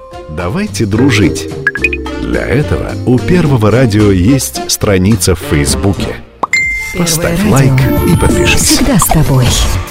Давайте дружить. Для этого у Первого радио есть страница в Фейсбуке. Поставь лайк и подпишись. Всегда с тобой.